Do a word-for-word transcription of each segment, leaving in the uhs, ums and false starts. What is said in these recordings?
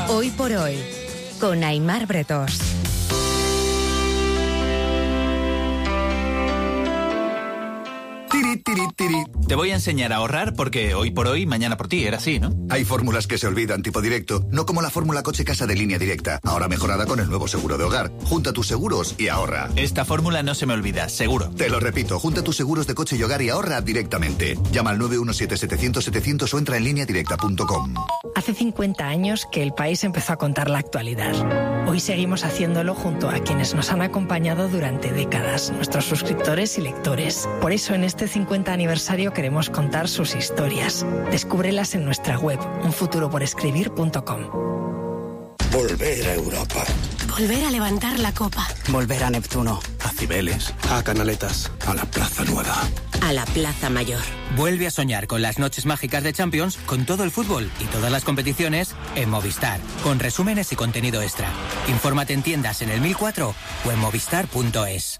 Hoy por hoy, con Aimar Bretós. Tiri, tiri, tiri. Te voy a enseñar a ahorrar porque hoy por hoy, mañana por ti, era así, ¿no? Hay fórmulas que se olvidan tipo directo, no como la fórmula coche-casa de Línea Directa, ahora mejorada con el nuevo seguro de hogar. Junta tus seguros y ahorra. Esta fórmula no se me olvida, seguro. Te lo repito, junta tus seguros de coche y hogar y ahorra directamente. Llama al nueve uno siete, setecientos, setecientos o entra en línea directa punto com. Hace cincuenta años que el país empezó a contar la actualidad. Hoy seguimos haciéndolo junto a quienes nos han acompañado durante décadas, nuestros suscriptores y lectores. Por eso en este cincuenta aniversario queremos contar sus historias. Descúbrelas en nuestra web, un futuro por escribir punto com. Volver a Europa. Volver a levantar la copa. Volver a Neptuno. A Cibeles. A Canaletas. A la Plaza Nueva. A la Plaza Mayor. Vuelve a soñar con las noches mágicas de Champions, con todo el fútbol y todas las competiciones en Movistar, con resúmenes y contenido extra. Infórmate en tiendas en el mil cuatro o en movistar punto es.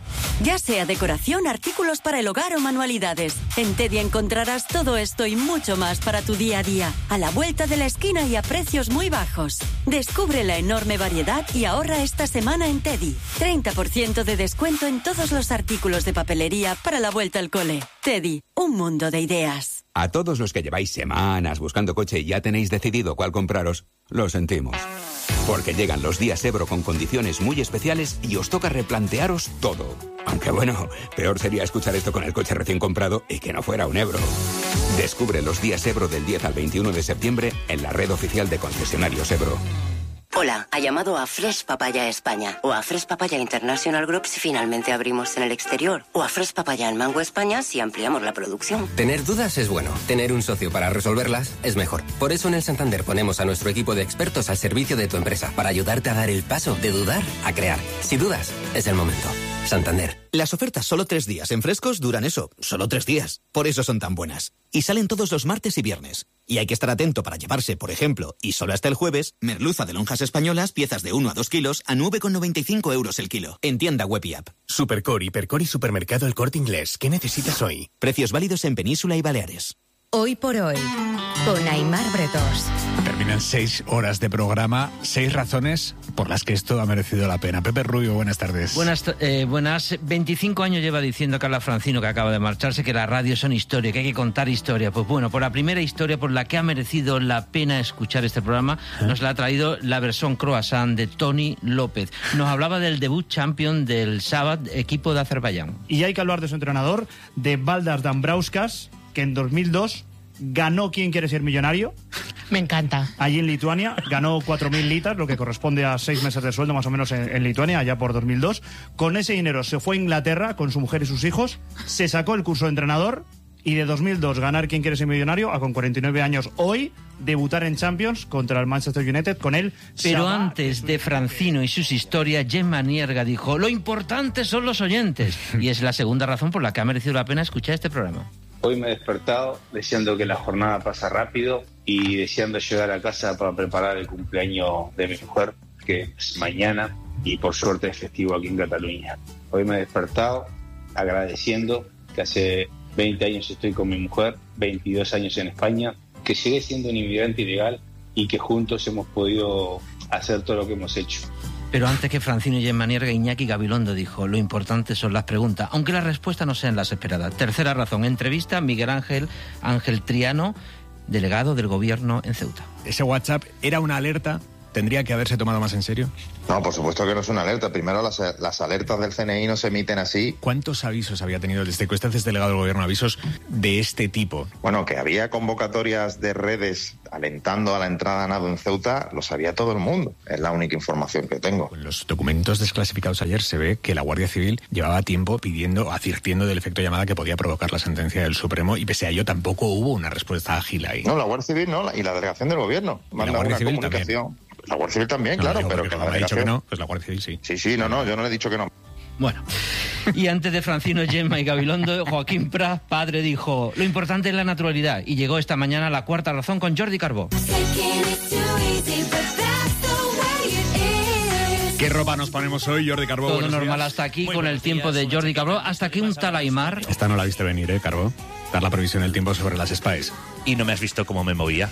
Ya sea decoración, artículos para el hogar o manualidades, en Teddy encontrarás todo esto y mucho más para tu día a día, a la vuelta de la esquina y a precios muy bajos. Descubre la enorme variedad y ahorra esta semana en Teddy. treinta por ciento de descuento en todos los artículos de papelería para la vuelta al cole. Teddy, un mundo de ideas. A todos los que lleváis semanas buscando coche y ya tenéis decidido cuál compraros, lo sentimos. Porque llegan los días Ebro con condiciones muy especiales y os toca replantearos todo. Aunque bueno, peor sería escuchar esto con el coche recién comprado y que no fuera un Ebro. Descubre los días Ebro del diez al veintiuno de septiembre en la red oficial de concesionarios Ebro. Hola, ha llamado a Fresh Papaya España o a Fresh Papaya International Group si finalmente abrimos en el exterior o a Fresh Papaya en Mango España si ampliamos la producción. Tener dudas es bueno, tener un socio para resolverlas es mejor. Por eso en el Santander ponemos a nuestro equipo de expertos al servicio de tu empresa para ayudarte a dar el paso de dudar a crear. Si dudas, es el momento. Santander. Las ofertas solo tres días en Frescos duran eso, solo tres días. Por eso son tan buenas. Y salen todos los martes y viernes. Y hay que estar atento para llevarse, por ejemplo, y solo hasta el jueves, merluza de lonjas españolas, piezas de uno a dos kilos, a nueve con noventa y cinco euros el kilo. En tienda web y app. Supercore, Hipercore y Supermercado El Corte Inglés. ¿Qué necesitas hoy? Precios válidos en Península y Baleares. Hoy por hoy, con Aimar Bretós. Terminan seis horas de programa, seis razones por las que esto ha merecido la pena. Pepe Rubio, buenas tardes. Buenas, eh, buenas. veinticinco años lleva diciendo Carla Francino, que acaba de marcharse, que la radio son historia, que hay que contar historia. Pues bueno, por la primera historia por la que ha merecido la pena escuchar este programa, ¿Eh? nos la ha traído la versión croissant de Tony López. Nos hablaba del debut champion del Sábado, equipo de Azerbaiyán. Y hay que hablar de su entrenador, de Valdas Dambrauskas, que en dos mil dos ganó ¿Quién quiere ser millonario? Me encanta. Allí en Lituania, ganó cuatro mil litas, lo que corresponde a seis meses de sueldo más o menos en, en Lituania, allá por dos mil dos. Con ese dinero se fue a Inglaterra con su mujer y sus hijos, se sacó el curso de entrenador y de dos mil dos ganar ¿Quién quiere ser millonario? A con cuarenta y nueve años hoy debutar en Champions contra el Manchester United con él. Pero Shabbat, antes de Francino y sus historias, Gemma Nierga dijo: lo importante son los oyentes. Y es la segunda razón por la que ha merecido la pena escuchar este programa. Hoy me he despertado deseando que la jornada pase rápido y deseando llegar a casa para preparar el cumpleaños de mi mujer, que es mañana, y por suerte es festivo aquí en Cataluña. Hoy me he despertado agradeciendo que hace veinte años estoy con mi mujer, veintidós años en España, que llegué siendo un inmigrante ilegal y que juntos hemos podido hacer todo lo que hemos hecho. Pero antes que Francino y Gemma Nierga, Iñaki Gabilondo dijo: lo importante son las preguntas, aunque las respuestas no sean las esperadas. Tercera razón, entrevista Miguel Ángel Ángel Triano, delegado del gobierno en Ceuta. Ese WhatsApp era una alerta, ¿tendría que haberse tomado más en serio? No, por supuesto que no es una alerta. Primero, las, las alertas del C N I no se emiten así. ¿Cuántos avisos había tenido desde que usted es delegado del gobierno, avisos de este tipo? Bueno, que había convocatorias de redes alentando a la entrada a nado en Ceuta, lo sabía todo el mundo. Es la única información que tengo. En los documentos desclasificados ayer se ve que la Guardia Civil llevaba tiempo pidiendo, advirtiendo del efecto llamada que podía provocar la sentencia del Supremo, y pese a ello tampoco hubo una respuesta ágil ahí. No, la Guardia Civil no, y la delegación del gobierno. Manda la Guardia una Civil comunicación. También. La Guardia Civil también, no, claro, no, pero que la ha dicho delegación... que no, pues la Guardia Civil sí. Sí, sí, no, no, yo no le he dicho que no. Bueno, y antes de Francino, Gemma y Gabilondo, Joaquín Prat, padre, dijo: lo importante es la naturalidad. Y llegó esta mañana la cuarta razón con Jordi Carbó. ¿Qué ropa nos ponemos hoy, Jordi Carbó? Todo Buenos normal días. hasta aquí, Muy con el tiempo días, de Jordi Carbó. Hasta aquí un tal Aimar. Esta no la viste venir, ¿eh, Carbó? dar la previsión del tiempo sobre las SPAES. Y no me has visto cómo me movía.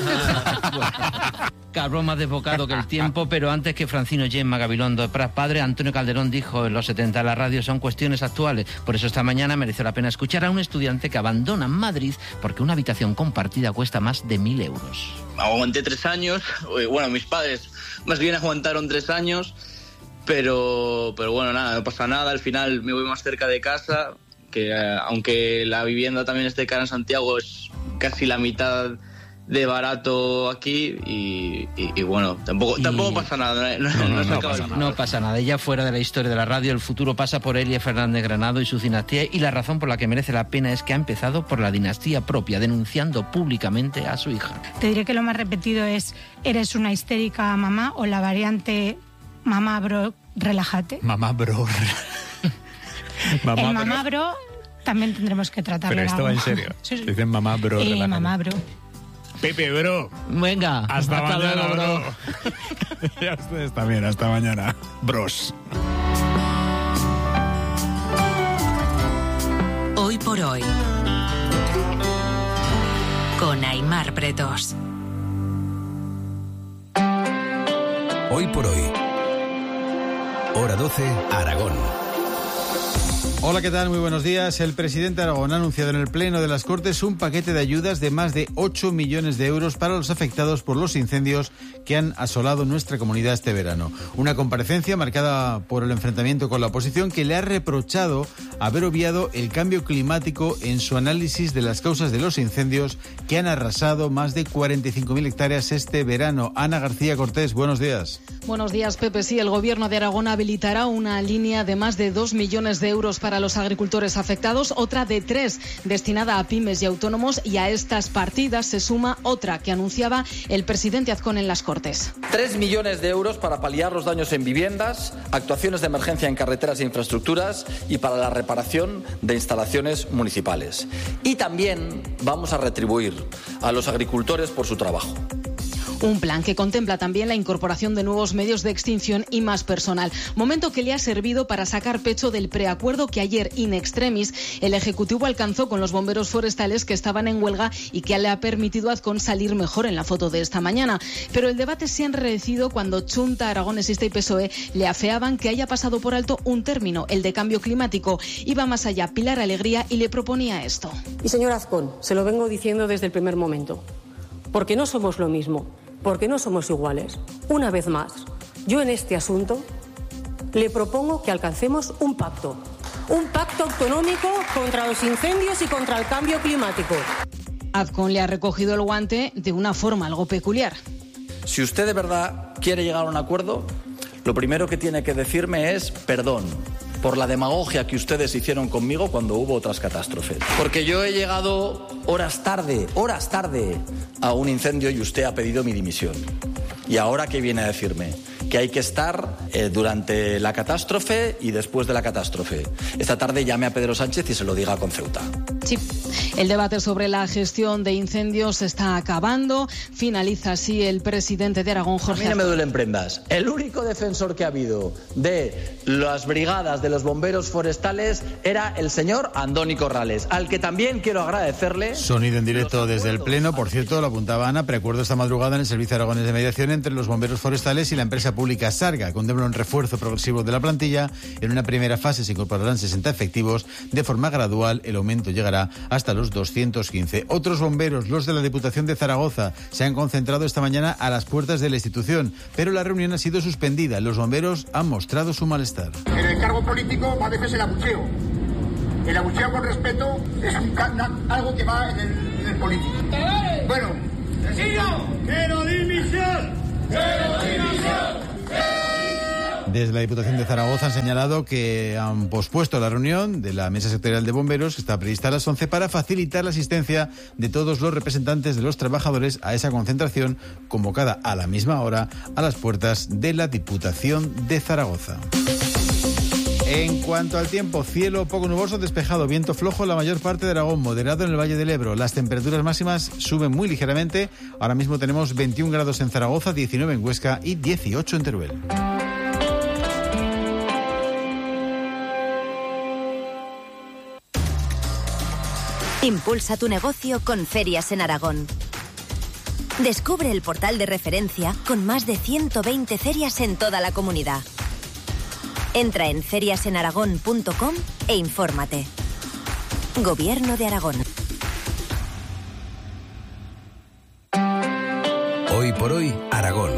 Cabrón más desbocado que el tiempo, pero antes que Francino Gemma Gabilondo de Prat padre, Antonio Calderón dijo en los setenta, la radio son cuestiones actuales. Por eso esta mañana mereció la pena escuchar a un estudiante que abandona Madrid porque una habitación compartida cuesta más de mil euros. Aguanté tres años, bueno, mis padres más bien aguantaron tres años, pero, pero bueno, nada, no pasa nada, al final me voy más cerca de casa, que eh, aunque la vivienda también esté cara en Santiago, es casi la mitad de barato aquí y, y, y bueno, tampoco, y... tampoco pasa nada. No, no, no, no, no, pasa nada. no pasa nada. Ya fuera de la historia de la radio, el futuro pasa por Elia Fernández Granado y su dinastía, y la razón por la que merece la pena es que ha empezado por la dinastía propia, denunciando públicamente a su hija. Te diré que lo más repetido es: eres una histérica mamá, o la variante mamá bro, relájate. Mamá bro. mamá el mamá bro, bro también tendremos que tratarlo. Pero esto va en serio. Sí, sí. Dicen mamá bro, eh, relájate. Mamá bro. Pepe, bro. Venga. Hasta, hasta mañana, luego, bro. bro. Y a ustedes también, hasta mañana. Bros. Hoy por hoy. Con Aimar Bretos. Hoy por hoy. Hora doce, Aragón. Hola, ¿qué tal? Muy buenos días. El presidente Aragón ha anunciado en el Pleno de las Cortes un paquete de ayudas de más de ocho millones de euros para los afectados por los incendios que han asolado nuestra comunidad este verano. Una comparecencia marcada por el enfrentamiento con la oposición, que le ha reprochado haber obviado el cambio climático en su análisis de las causas de los incendios que han arrasado más de cuarenta y cinco mil hectáreas este verano. Ana García Cortés, buenos días. Buenos días, Pepe. Sí, el Gobierno de Aragón habilitará una línea de más de dos millones de euros para los agricultores afectados, otra de tres destinada a pymes y autónomos, y a estas partidas se suma otra que anunciaba el presidente Azcón en las Cortes. Tres millones de euros para paliar los daños en viviendas, actuaciones de emergencia en carreteras e infraestructuras y para la reparación de instalaciones municipales. Y también vamos a retribuir a los agricultores por su trabajo. Un plan que contempla también la incorporación de nuevos medios de extinción y más personal. Momento que le ha servido para sacar pecho del preacuerdo que ayer, in extremis, el Ejecutivo alcanzó con los bomberos forestales que estaban en huelga y que le ha permitido a Azcón salir mejor en la foto de esta mañana. Pero el debate se ha enrarecido cuando Chunta, Aragonesista y P S O E le afeaban que haya pasado por alto un término, el de cambio climático. Iba más allá Pilar Alegría y le proponía esto. Y señor Azcón, se lo vengo diciendo desde el primer momento, porque no somos lo mismo. Porque no somos iguales. Una vez más, yo en este asunto le propongo que alcancemos un pacto. Un pacto autonómico contra los incendios y contra el cambio climático. Azcón le ha recogido el guante de una forma algo peculiar. Si usted de verdad quiere llegar a un acuerdo, lo primero que tiene que decirme es perdón por la demagogia que ustedes hicieron conmigo cuando hubo otras catástrofes. Porque yo he llegado horas tarde, horas tarde a un incendio y usted ha pedido mi dimisión. ¿Y ahora qué viene a decirme? Que hay que estar eh, durante la catástrofe y después de la catástrofe. Esta tarde llame a Pedro Sánchez y se lo diga con Ceuta. Sí, el debate sobre la gestión de incendios está acabando. Finaliza así el presidente de Aragón, Jorge. A mí no me duelen prendas. El único defensor que ha habido de las brigadas de los bomberos forestales era el señor Andoni Corrales, al que también quiero agradecerle. Sonido en directo desde el Pleno. Por cierto, lo apuntaba Ana, preacuerdo esta madrugada en el Servicio Aragonés de Mediación entre los bomberos forestales y la empresa pública Sarga. Contempla un refuerzo progresivo de la plantilla. En una primera fase se incorporarán sesenta efectivos. De forma gradual, el aumento llegará hasta los doscientos quince. Otros bomberos, los de la Diputación de Zaragoza, se han concentrado esta mañana a las puertas de la institución, pero la reunión ha sido suspendida. Los bomberos han mostrado su malestar. En el cargo político a veces el abucheo. El abucheo con respeto es un, algo que va en el, en el político. Bueno, ¡quiero dimisión! ¡Quiero dimisión! Desde la Diputación de Zaragoza han señalado que han pospuesto la reunión de la Mesa Sectorial de Bomberos, que está prevista a las once, para facilitar la asistencia de todos los representantes de los trabajadores a esa concentración convocada a la misma hora a las puertas de la Diputación de Zaragoza. En cuanto al tiempo, cielo poco nuboso, despejado, viento flojo en la mayor parte de Aragón, moderado en el Valle del Ebro. Las temperaturas máximas suben muy ligeramente. Ahora mismo tenemos veintiún grados en Zaragoza, diecinueve en Huesca y dieciocho en Teruel. Impulsa tu negocio con Ferias en Aragón. Descubre el portal de referencia con más de ciento veinte ferias en toda la comunidad. Entra en ferias en aragón punto com e infórmate. Gobierno de Aragón. Hoy por hoy, Aragón.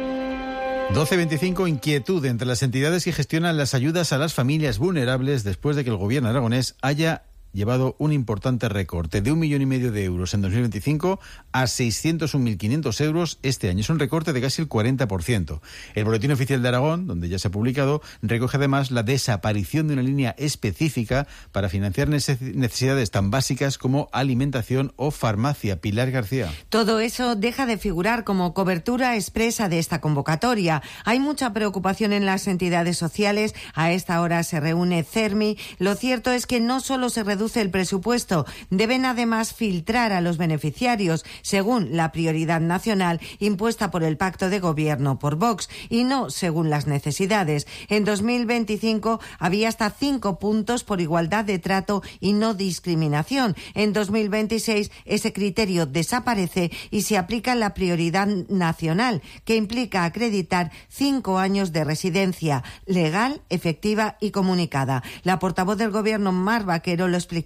doce veinticinco, inquietud entre las entidades que gestionan las ayudas a las familias vulnerables después de que el gobierno aragonés haya llevado un importante recorte de un millón y medio de euros en dos mil veinticinco a seiscientos un mil quinientos euros este año. Es un recorte de casi el cuarenta por ciento. El Boletín Oficial de Aragón, donde ya se ha publicado, recoge además la desaparición de una línea específica para financiar necesidades tan básicas como alimentación o farmacia. Pilar García. Todo eso deja de figurar como cobertura expresa de esta convocatoria. Hay mucha preocupación en las entidades sociales. A esta hora se reúne CERMI. Lo cierto es que no solo se reduce el presupuesto, deben además filtrar a los beneficiarios según la prioridad nacional impuesta por el Pacto de Gobierno por Vox y no según las necesidades. En dos mil veinticinco había hasta cinco puntos por igualdad de trato y no discriminación. En dos mil veintiséis ese criterio desaparece y se aplica la prioridad nacional, que implica acreditar cinco años de residencia legal, efectiva y comunicada. La portavoz del Gobierno, Mar Vaquero, lo explicaba.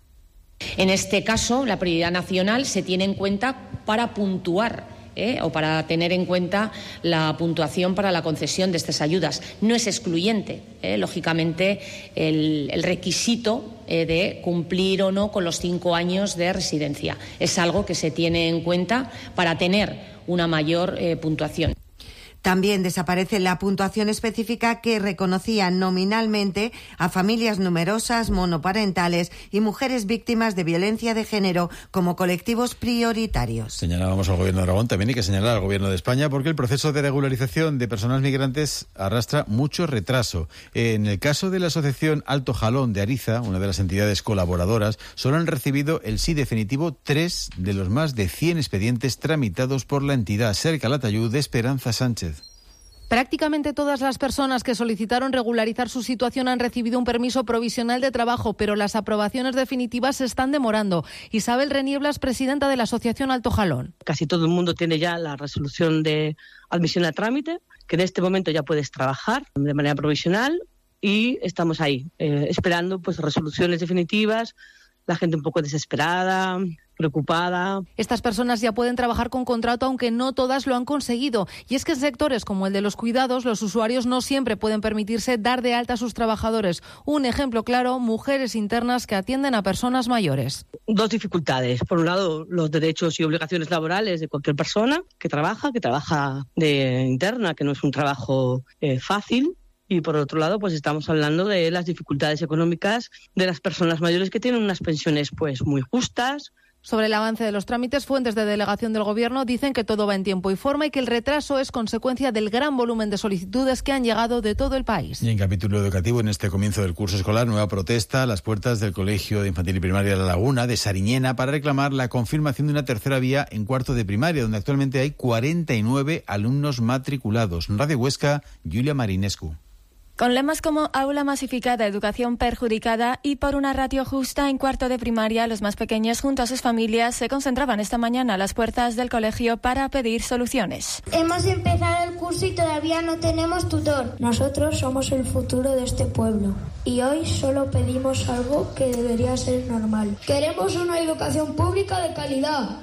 En este caso, la prioridad nacional se tiene en cuenta para puntuar ¿eh? o para tener en cuenta la puntuación para la concesión de estas ayudas. No es excluyente, ¿eh? lógicamente, el, el requisito eh, de cumplir o no con los cinco años de residencia. Es algo que se tiene en cuenta para tener una mayor eh, puntuación. También desaparece la puntuación específica que reconocía nominalmente a familias numerosas, monoparentales y mujeres víctimas de violencia de género como colectivos prioritarios. Señalábamos al Gobierno de Aragón, también hay que señalar al Gobierno de España porque el proceso de regularización de personas migrantes arrastra mucho retraso. En el caso de la Asociación Alto Jalón de Ariza, una de las entidades colaboradoras, solo han recibido el sí definitivo tres de los más de cien expedientes tramitados por la entidad. Ser Calatayud, de Esperanza Sánchez. Prácticamente todas las personas que solicitaron regularizar su situación han recibido un permiso provisional de trabajo, pero las aprobaciones definitivas se están demorando. Isabel Renieblas, presidenta de la Asociación Alto Jalón. Casi todo el mundo tiene ya la resolución de admisión a trámite, que en este momento ya puedes trabajar de manera provisional y estamos ahí, eh, esperando pues resoluciones definitivas, la gente un poco desesperada, preocupada. Estas personas ya pueden trabajar con contrato, aunque no todas lo han conseguido. Y es que en sectores como el de los cuidados, los usuarios no siempre pueden permitirse dar de alta a sus trabajadores. Un ejemplo claro, mujeres internas que atienden a personas mayores. Dos dificultades. Por un lado, los derechos y obligaciones laborales de cualquier persona que trabaja, que trabaja de interna, que no es un trabajo eh, fácil. Y por otro lado, pues estamos hablando de las dificultades económicas de las personas mayores que tienen unas pensiones pues muy justas. Sobre el avance de los trámites, fuentes de delegación del Gobierno dicen que todo va en tiempo y forma y que el retraso es consecuencia del gran volumen de solicitudes que han llegado de todo el país. Y en capítulo educativo, en este comienzo del curso escolar, nueva protesta a las puertas del Colegio de Infantil y Primaria La Laguna de Sariñena para reclamar la confirmación de una tercera vía en cuarto de primaria, donde actualmente hay cuarenta y nueve alumnos matriculados. Radio Huesca, Julia Marinescu. Con lemas como aula masificada, educación perjudicada y por una ratio justa en cuarto de primaria, los más pequeños junto a sus familias se concentraban esta mañana a las puertas del colegio para pedir soluciones. Hemos empezado el curso y todavía no tenemos tutor. Nosotros somos el futuro de este pueblo y hoy solo pedimos algo que debería ser normal. Queremos una educación pública de calidad.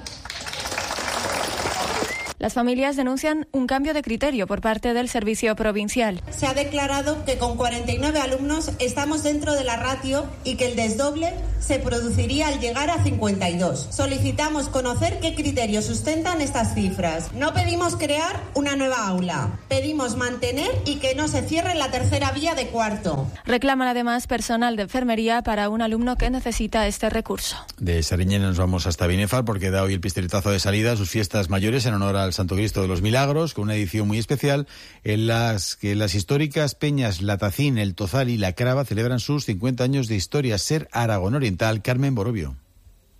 Las familias denuncian un cambio de criterio por parte del Servicio Provincial. Se ha declarado que con cuarenta y nueve alumnos estamos dentro de la ratio y que el desdoble se produciría al llegar a cincuenta y dos. Solicitamos conocer qué criterios sustentan estas cifras. No pedimos crear una nueva aula, pedimos mantener y que no se cierre la tercera vía de cuarto. Reclaman además personal de enfermería para un alumno que necesita este recurso. De Sariñena nos vamos hasta Binefar porque da hoy el pistoletazo de salida a sus fiestas mayores en honor al Santo Cristo de los Milagros, con una edición muy especial en las que las históricas peñas Latacín, El Tozal y La Crava celebran sus cincuenta años de historia. Ser Aragón Oriental, Carmen Borobio.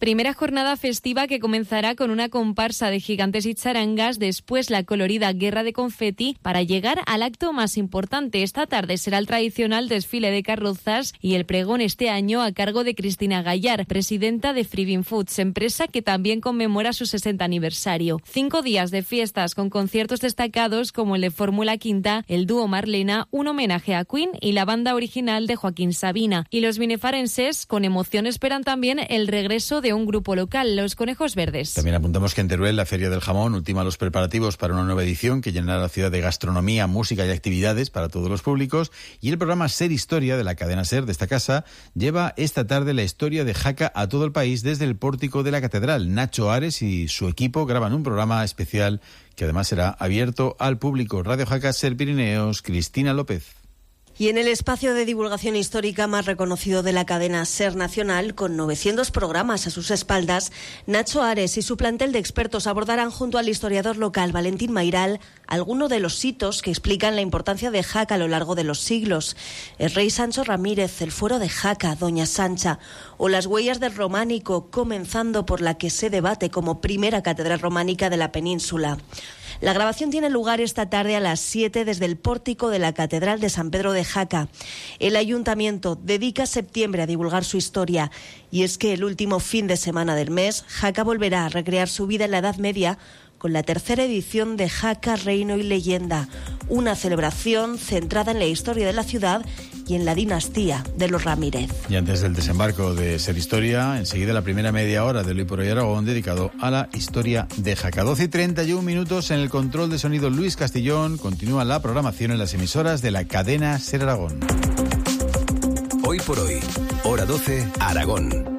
Primera jornada festiva que comenzará con una comparsa de gigantes y charangas, después la colorida guerra de confeti, para llegar al acto más importante. Esta tarde será el tradicional desfile de carrozas y el pregón este año a cargo de Cristina Gallar, presidenta de Freebin Foods, empresa que también conmemora su sesenta aniversario. Cinco días de fiestas con conciertos destacados como el de Fórmula Quinta, el dúo Marlena, un homenaje a Queen y la banda original de Joaquín Sabina. Y los binefarenses con emoción esperan también el regreso de un grupo local, los Conejos Verdes. También apuntamos que en Teruel la Feria del Jamón ultima los preparativos para una nueva edición que llenará la ciudad de gastronomía, música y actividades para todos los públicos, y el programa Ser Historia de la cadena Ser de esta casa lleva esta tarde la historia de Jaca a todo el país desde el pórtico de la catedral. Nacho Ares y su equipo graban un programa especial que además será abierto al público. Radio Jaca, Ser Pirineos, Cristina López. Y en el espacio de divulgación histórica más reconocido de la cadena SER Nacional, con novecientos programas a sus espaldas, Nacho Ares y su plantel de expertos abordarán junto al historiador local Valentín Mairal algunos de los hitos que explican la importancia de Jaca a lo largo de los siglos. El rey Sancho Ramírez, el fuero de Jaca, Doña Sancha, o las huellas del románico, comenzando por la que se debate como primera catedral románica de la península. La grabación tiene lugar esta tarde a las siete desde el pórtico de la Catedral de San Pedro de Jaca. El ayuntamiento dedica septiembre a divulgar su historia, y es que el último fin de semana del mes, Jaca volverá a recrear su vida en la Edad Media con la tercera edición de Jaca, Reino y Leyenda, una celebración centrada en la historia de la ciudad y en la dinastía de los Ramírez. Y antes del desembarco de Ser Historia, enseguida la primera media hora de Hoy por Hoy Aragón, dedicado a la historia de Jaca. doce y treinta y un minutos en el control de sonido Luis Castillón. Continúa la programación en las emisoras de la cadena Ser Aragón. Hoy por Hoy, hora doce, Aragón.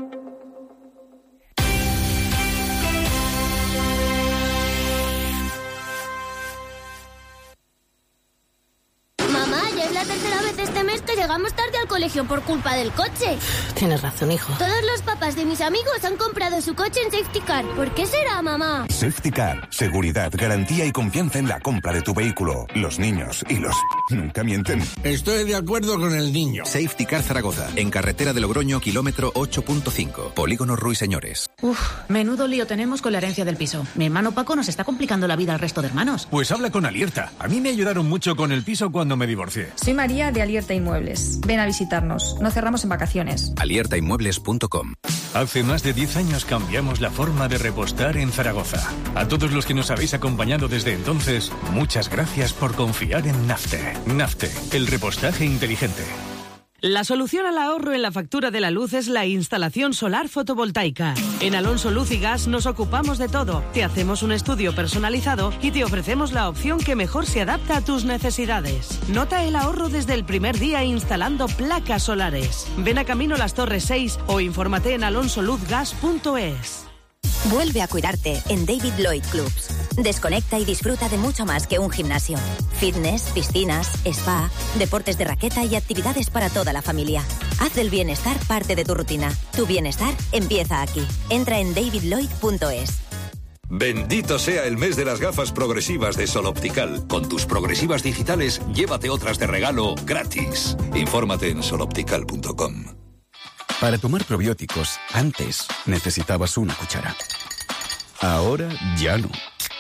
Llegamos tarde al colegio por culpa del coche. Tienes razón, hijo. Todos los papás de mis amigos han comprado su coche en Safety Car. ¿Por qué será, mamá? Safety Car. Seguridad, garantía y confianza en la compra de tu vehículo. Los niños y los... nunca mienten. Estoy de acuerdo con el niño. Safety Car Zaragoza. En carretera de Logroño, kilómetro ocho punto cinco. Polígono Ruiseñores. Uf, menudo lío tenemos con la herencia del piso. Mi hermano Paco nos está complicando la vida al resto de hermanos. Pues habla con Alierta. A mí me ayudaron mucho con el piso cuando me divorcié. Soy María de Alierta Inmuebles. Ven a visitarnos. No cerramos en vacaciones. alierta inmuebles punto com. Hace más de diez años cambiamos la forma de repostar en Zaragoza. A todos los que nos habéis acompañado desde entonces, muchas gracias por confiar en Nafte. Nafte, el repostaje inteligente. La solución al ahorro en la factura de la luz es la instalación solar fotovoltaica. En Alonso Luz y Gas nos ocupamos de todo. Te hacemos un estudio personalizado y te ofrecemos la opción que mejor se adapta a tus necesidades. Nota el ahorro desde el primer día instalando placas solares. Ven a Camino Las Torres seis o infórmate en alonso luz gas punto es. Vuelve a cuidarte en David Lloyd Clubs. Desconecta y disfruta de mucho más que un gimnasio. Fitness, piscinas, spa, deportes de raqueta y actividades para toda la familia. Haz del bienestar parte de tu rutina. Tu bienestar empieza aquí. Entra en david lloyd punto es. Bendito sea el mes de las gafas progresivas de Sol Optical. Con tus progresivas digitales, llévate otras de regalo gratis. Infórmate en sol optical punto com. Para tomar probióticos, antes necesitabas una cuchara. Ahora ya no.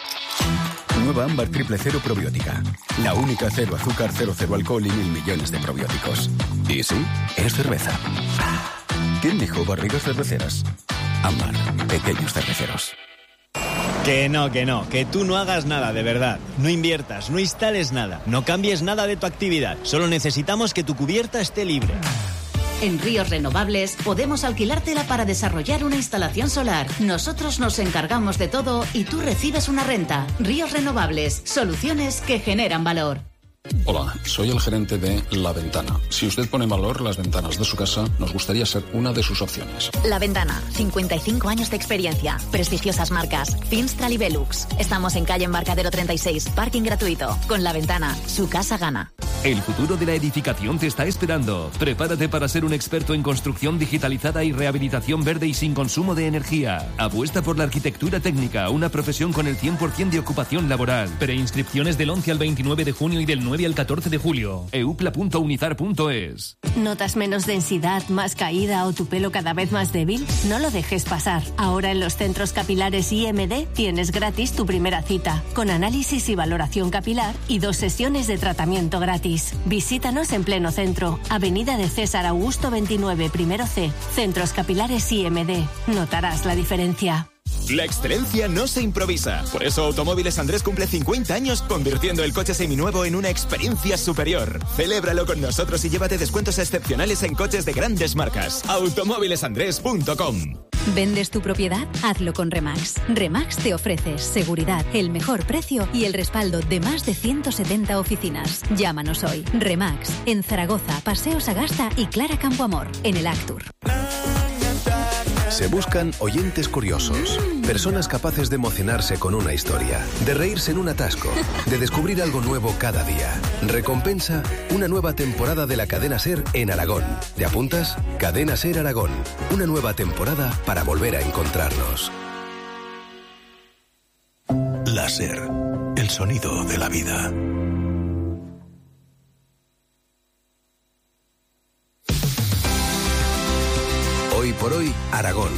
Nueva Ámbar Triple Cero Probiótica. La única cero azúcar, cero, cero alcohol y mil millones de probióticos. Y sí, es cerveza. ¿Quién dijo barrigas cerveceras? Ámbar, pequeños cerveceros. Que no, que no, que tú no hagas nada, de verdad. No inviertas, no instales nada, no cambies nada de tu actividad. Solo necesitamos que tu cubierta esté libre. En Ríos Renovables podemos alquilártela para desarrollar una instalación solar. Nosotros nos encargamos de todo y tú recibes una renta. Ríos Renovables, soluciones que generan valor. Hola, soy el gerente de La Ventana. Si usted pone en valor las ventanas de su casa, nos gustaría ser una de sus opciones. La Ventana, cincuenta y cinco años de experiencia, prestigiosas marcas, Finstral y Velux. Estamos en calle Embarcadero treinta y seis, parking gratuito. Con La Ventana, su casa gana. El futuro de la edificación te está esperando. Prepárate para ser un experto en construcción digitalizada y rehabilitación verde y sin consumo de energía. Apuesta por la arquitectura técnica, una profesión con el cien por ciento de ocupación laboral. Preinscripciones del once al veintinueve de junio y del nueve al catorce de julio. eupla punto unizar punto es. ¿Notas menos densidad, más caída o tu pelo cada vez más débil? No lo dejes pasar. Ahora en los centros capilares I M D tienes gratis tu primera cita, con análisis y valoración capilar y dos sesiones de tratamiento gratis. Visítanos en pleno centro, Avenida de César Augusto veintinueve, primero C, Centros Capilares I M D. Notarás la diferencia. La excelencia no se improvisa. Por eso Automóviles Andrés cumple cincuenta años convirtiendo el coche seminuevo en una experiencia superior. Celébralo con nosotros y llévate descuentos excepcionales en coches de grandes marcas. automóviles andrés punto com. ¿Vendes tu propiedad? Hazlo con Remax. Remax te ofrece seguridad, el mejor precio y el respaldo de más de ciento setenta oficinas. Llámanos hoy. Remax, en Zaragoza, Paseo Sagasta y Clara Campoamor, en el Actur. Se buscan oyentes curiosos, personas capaces de emocionarse con una historia, de reírse en un atasco, de descubrir algo nuevo cada día. Recompensa, una nueva temporada de la Cadena SER en Aragón. ¿Te apuntas? Cadena SER Aragón, una nueva temporada para volver a encontrarnos. La SER, el sonido de la vida. Hoy por hoy, Aragón.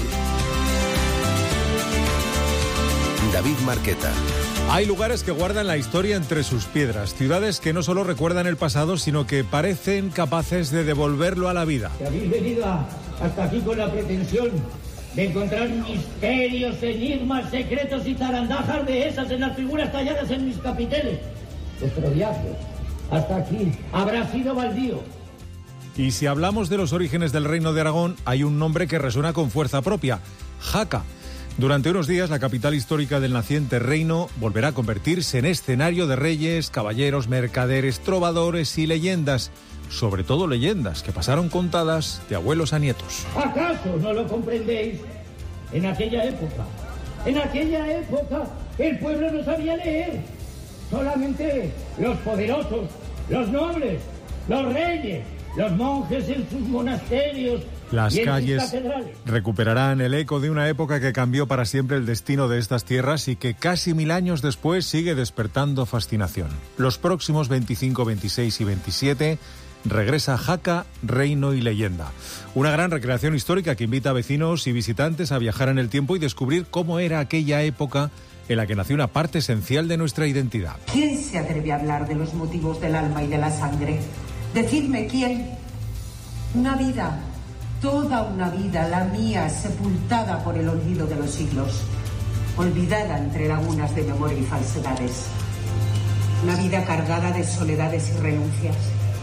David Marqueta. Hay lugares que guardan la historia entre sus piedras, ciudades que no solo recuerdan el pasado, sino que parecen capaces de devolverlo a la vida. Que habéis venido a, hasta aquí con la pretensión de encontrar misterios, enigmas, secretos y zarandajas de esas en las figuras talladas en mis capiteles. Vuestro viaje hasta aquí habrá sido baldío. Y si hablamos de los orígenes del Reino de Aragón, hay un nombre que resuena con fuerza propia: Jaca. Durante unos días, la capital histórica del naciente reino volverá a convertirse en escenario de reyes, caballeros, mercaderes, trovadores y leyendas. Sobre todo leyendas que pasaron contadas de abuelos a nietos. ¿Acaso no lo comprendéis? En aquella época, en aquella época, el pueblo no sabía leer. Solamente los poderosos, los nobles, los reyes, los monjes en sus monasterios. Las y en calles sus catedrales recuperarán el eco de una época que cambió para siempre el destino de estas tierras y que casi mil años después sigue despertando fascinación. Los próximos veinticinco, veintiséis y veintisiete regresa Jaca, Reino y Leyenda. Una gran recreación histórica que invita a vecinos y visitantes a viajar en el tiempo y descubrir cómo era aquella época en la que nació una parte esencial de nuestra identidad. ¿Quién se atreve a hablar de los motivos del alma y de la sangre? Decidme quién. Una vida, toda una vida, la mía, sepultada por el olvido de los siglos, olvidada entre lagunas de memoria y falsedades. Una vida cargada de soledades y renuncias.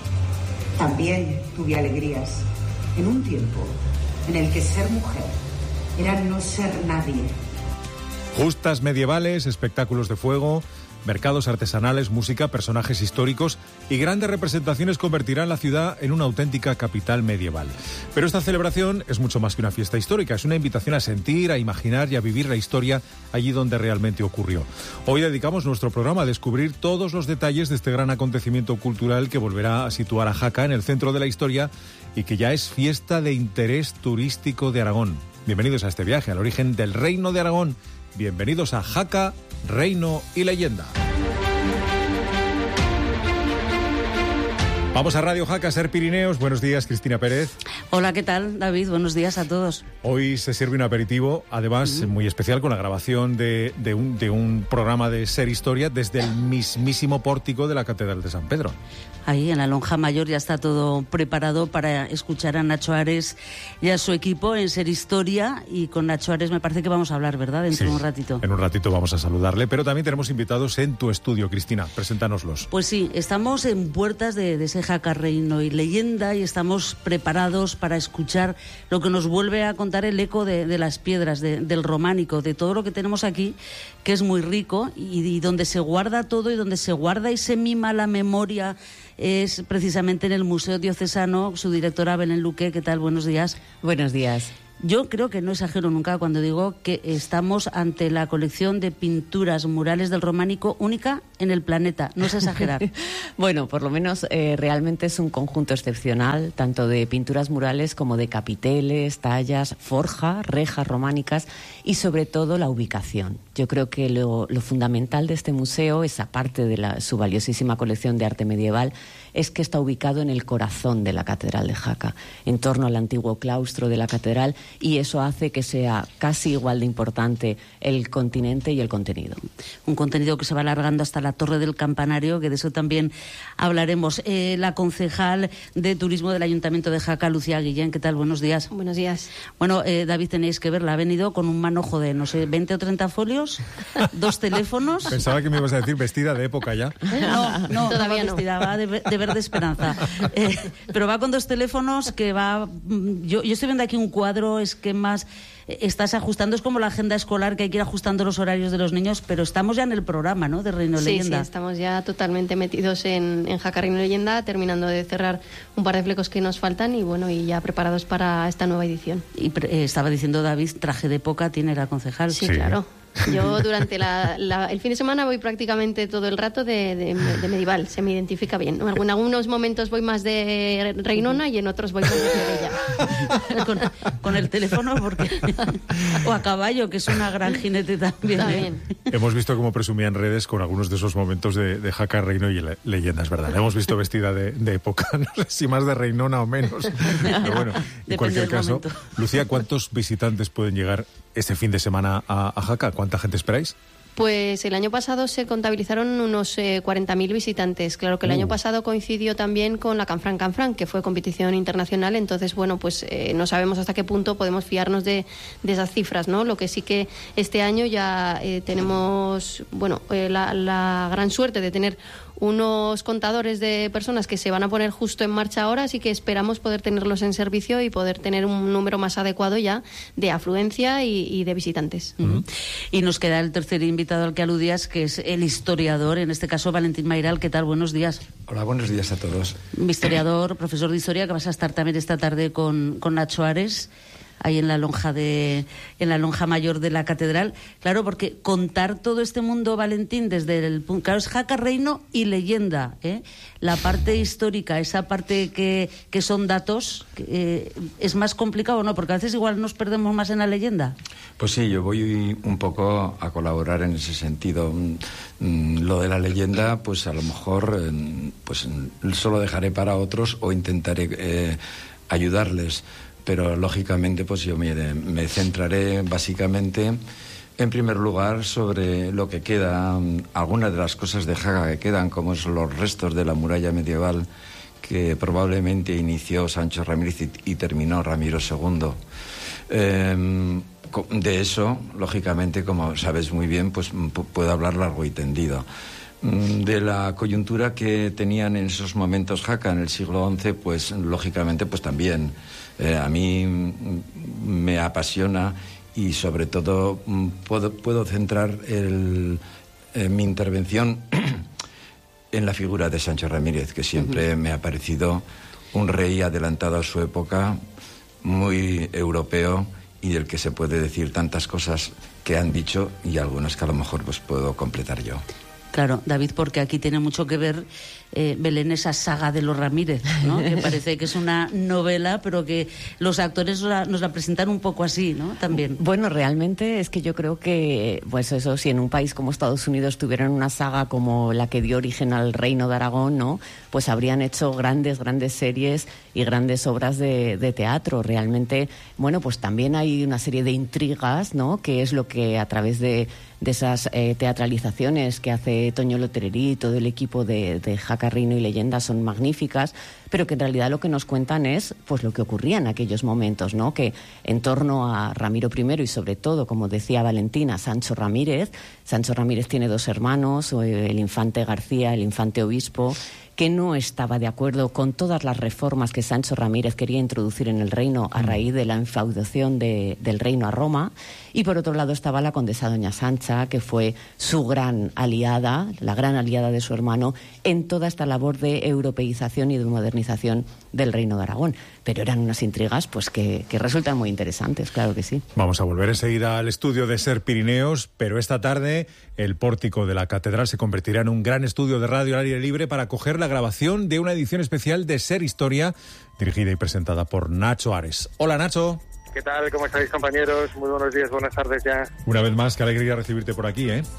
También tuve alegrías, en un tiempo en el que ser mujer era no ser nadie. Justas medievales, espectáculos de fuego, mercados artesanales, música, personajes históricos y grandes representaciones convertirán la ciudad en una auténtica capital medieval. Pero esta celebración es mucho más que una fiesta histórica, es una invitación a sentir, a imaginar y a vivir la historia allí donde realmente ocurrió. Hoy dedicamos nuestro programa a descubrir todos los detalles de este gran acontecimiento cultural que volverá a situar a Jaca en el centro de la historia y que ya es fiesta de interés turístico de Aragón. Bienvenidos a este viaje al origen del Reino de Aragón. Bienvenidos a Jaca, Reino y Leyenda. Vamos a Radio Jaca, Ser Pirineos. Buenos días, Cristina Pérez. Hola, ¿qué tal, David? Buenos días a todos. Hoy se sirve un aperitivo, además uh-huh. muy especial, con la grabación de, de, un, de un programa de Ser Historia desde el mismísimo pórtico de la Catedral de San Pedro. Ahí, en la lonja mayor, ya está todo preparado para escuchar a Nacho Ares y a su equipo en Ser Historia. Y con Nacho Ares me parece que vamos a hablar, ¿verdad? Dentro de sí, un ratito. En un ratito vamos a saludarle, pero también tenemos invitados en tu estudio. Cristina, preséntanoslos. Pues sí, estamos en puertas de, de ese Jaca, Reino y Leyenda y estamos preparados para escuchar lo que nos vuelve a contar el eco de, de las piedras, de, del románico, de todo lo que tenemos aquí, que es muy rico y, y donde se guarda todo y donde se guarda y se mima la memoria es precisamente en el Museo Diocesano. Su directora, Belén Luque, ¿qué tal? Buenos días. Buenos días. Yo creo que no exagero nunca cuando digo que estamos ante la colección de pinturas murales del románico única en el planeta. No es exagerar. Bueno, por lo menos eh, realmente es un conjunto excepcional, tanto de pinturas murales como de capiteles, tallas, forja, rejas románicas y sobre todo la ubicación. Yo creo que lo, lo fundamental de este museo, esa parte de la, su valiosísima colección de arte medieval, es que está ubicado en el corazón de la Catedral de Jaca, en torno al antiguo claustro de la catedral, y eso hace que sea casi igual de importante el continente y el contenido. Un contenido que se va alargando hasta la Torre del Campanario, que de eso también hablaremos. Eh, la concejal de Turismo del Ayuntamiento de Jaca, Lucía Guillén, ¿qué tal? Buenos días. Buenos días. Bueno, eh, David, tenéis que verla, ha venido con un manojo de, no sé, veinte o treinta folios, dos teléfonos. Pensaba que me ibas a decir vestida de época ya. No, no, todavía no va vestida, va de, de verde esperanza. Eh, pero va con dos teléfonos que va... Yo, yo estoy viendo aquí un cuadro, esquemas... Estás ajustando, es como la agenda escolar, que hay que ir ajustando los horarios de los niños, pero estamos ya en el programa, ¿no?, de Reino sí, Leyenda. Sí, estamos ya totalmente metidos en, en Jaca Reino Leyenda, terminando de cerrar un par de flecos que nos faltan y bueno, y ya preparados para esta nueva edición. Y eh, estaba diciendo David, traje de época tiene la concejal. Sí, sí. Claro. Yo durante la, la, el fin de semana voy prácticamente todo el rato de, de, de medieval, se me identifica bien. En algunos momentos voy más de reinona y en otros voy más de plebeya. con, con el teléfono, porque o a caballo, que es una gran jinete también. también. ¿eh? Hemos visto cómo presumía en redes con algunos de esos momentos de, de Jaca, Reino y le, Leyendas, ¿verdad? La hemos visto vestida de, de época, no sé si más de reinona o menos. Pero bueno, en Depende cualquier caso, momento. Lucía, ¿cuántos visitantes pueden llegar este fin de semana a, a Jaca? ¿Cuánta gente esperáis? Pues el año pasado se contabilizaron unos eh, cuarenta mil visitantes. Claro que el uh. año pasado coincidió también con la Canfranc Canfranc, que fue competición internacional. Entonces, bueno, pues eh, no sabemos hasta qué punto podemos fiarnos de, de esas cifras, ¿no? Lo que sí que este año ya eh, tenemos, bueno, eh, la, la gran suerte de tener unos contadores de personas que se van a poner justo en marcha ahora, así que esperamos poder tenerlos en servicio y poder tener un número más adecuado ya de afluencia y, y de visitantes. Uh-huh. Y nos queda el tercer invitado al que aludías, que es el historiador, en este caso Valentín Mayral. ¿Qué tal? Buenos días. Hola, buenos días a todos. Historiador, profesor de historia, que vas a estar también esta tarde con, con Nacho Ares, ahí en la lonja de en la lonja mayor de la catedral. Claro, porque contar todo este mundo, Valentín, desde el punto, claro, es Jaca, Reino y Leyenda, ¿eh? La parte histórica, esa parte que, que son datos, eh, es más complicado, ¿no? Porque a veces igual nos perdemos más en la leyenda. Pues sí, yo voy un poco a colaborar en ese sentido. Lo de la leyenda, pues a lo mejor pues solo dejaré para otros o intentaré eh, ayudarles. Pero lógicamente pues yo me, me centraré básicamente en primer lugar sobre lo que queda, algunas de las cosas de Jaca que quedan, como son los restos de la muralla medieval que probablemente inició Sancho Ramírez y, y terminó Ramiro segundo. Eh, de eso, lógicamente, como sabes muy bien, pues puedo hablar largo y tendido. De la coyuntura que tenían en esos momentos Jaca en el siglo once, pues lógicamente pues también eh, a mí me apasiona y sobre todo puedo, puedo centrar el, eh, mi intervención en la figura de Sancho Ramírez, que siempre me ha parecido un rey adelantado a su época, muy europeo y del que se puede decir tantas cosas que han dicho y algunas que a lo mejor pues puedo completar yo. Claro, David, porque aquí tiene mucho que ver, eh, Belén, esa saga de los Ramírez, ¿no? Que parece que es una novela, pero que los actores nos la, nos la presentan un poco así, ¿no? También. Bueno, realmente es que yo creo que, pues eso, si en un país como Estados Unidos tuvieran una saga como la que dio origen al Reino de Aragón, ¿no? Pues habrían hecho grandes, grandes series y grandes obras de, de teatro. Realmente, bueno, pues también hay una serie de intrigas, ¿no? Que es lo que a través de de esas eh, teatralizaciones que hace Toño Lotererí y todo el equipo de, de Jaca, Reino y Leyenda son magníficas, pero que en realidad lo que nos cuentan es pues lo que ocurría en aquellos momentos, ¿no? Que en torno a Ramiro primero y sobre todo, como decía Valentina, Sancho Ramírez, Sancho Ramírez tiene dos hermanos, el infante García, el infante obispo, que no estaba de acuerdo con todas las reformas que Sancho Ramírez quería introducir en el reino a raíz de la infaudación de, del reino a Roma. Y por otro lado estaba la condesa doña Sancha, que fue su gran aliada, la gran aliada de su hermano, en toda esta labor de europeización y de modernización del reino de Aragón. Pero eran unas intrigas pues que, que resultan muy interesantes, claro que sí. Vamos a volver enseguida al estudio de Ser Pirineos, pero esta tarde el pórtico de la catedral se convertirá en un gran estudio de radio al aire libre para acoger la grabación de una edición especial de Ser Historia, dirigida y presentada por Nacho Ares. Hola, Nacho. ¿Qué tal? ¿Cómo estáis, compañeros? Muy buenos días, buenas tardes ya. Una vez más, qué alegría recibirte por aquí, ¿eh?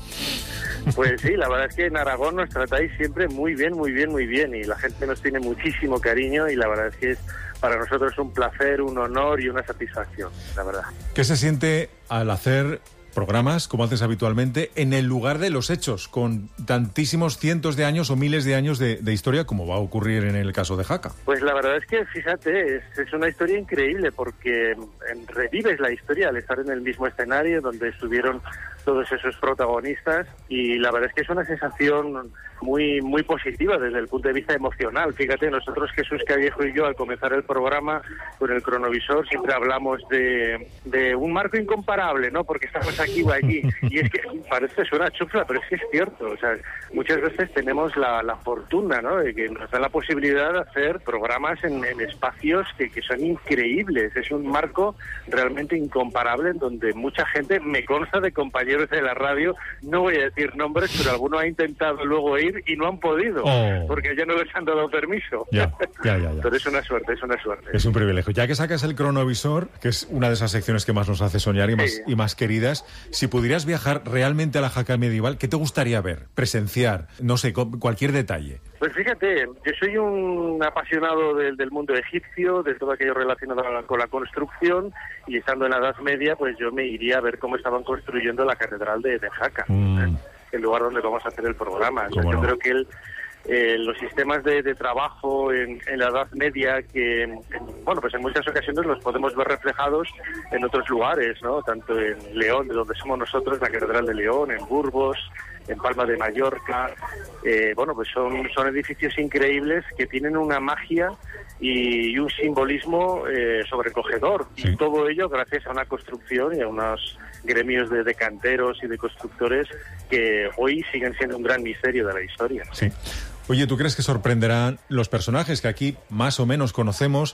Pues sí, la verdad es que en Aragón nos tratáis siempre muy bien, muy bien, muy bien, y la gente nos tiene muchísimo cariño, y la verdad es que es para nosotros un placer, un honor y una satisfacción, la verdad. ¿Qué se siente al hacer programas, como haces habitualmente, en el lugar de los hechos, con tantísimos cientos de años o miles de años de, de historia, como va a ocurrir en el caso de Jaca? Pues la verdad es que, fíjate, es, es una historia increíble, porque en, revives la historia al estar en el mismo escenario donde estuvieron todos esos protagonistas, y la verdad es que es una sensación muy muy positiva desde el punto de vista emocional. Fíjate, nosotros, Jesús Callejo y yo, al comenzar el programa con el cronovisor, siempre hablamos de, de un marco incomparable, ¿no? Porque estamos aquí o allí, y es que parece suena chufla, pero es que es cierto. O sea, muchas veces tenemos la, la fortuna, ¿no?, de que nos da la posibilidad de hacer programas en, en espacios que, que son increíbles. Es un marco realmente incomparable, en donde mucha gente, me consta de compañeros de la radio, no voy a decir nombres, pero alguno ha intentado luego ir y no han podido, oh. porque ya no les han dado permiso. Ya, ya, ya, ya. Pero es una suerte, es una suerte. Es un privilegio. Ya que sacas el cronovisor, que es una de esas secciones que más nos hace soñar y más, sí. y más queridas, si pudieras viajar realmente a la Jaca medieval, ¿qué te gustaría ver, presenciar? No sé, cualquier detalle. Pues fíjate, yo soy un apasionado del, del mundo egipcio, de todo aquello relacionado con la, con la construcción, y estando en la Edad Media, pues yo me iría a ver cómo estaban construyendo la catedral de, de Jaca, mm. ¿eh? el lugar donde vamos a hacer el programa. O sea, yo no? creo que el, eh, los sistemas de, de trabajo en, en la Edad Media, que, en, bueno, pues en muchas ocasiones los podemos ver reflejados en otros lugares, ¿no? Tanto en León, de donde somos nosotros, la Catedral de León, en Burgos, en Palma de Mallorca. Eh, bueno, pues son, son edificios increíbles que tienen una magia y, y un simbolismo eh, sobrecogedor. Sí. Y todo ello gracias a una construcción y a unos gremios de, de canteros y de constructores que hoy siguen siendo un gran misterio de la historia. Sí. Oye, ¿tú crees que sorprenderán los personajes que aquí más o menos conocemos?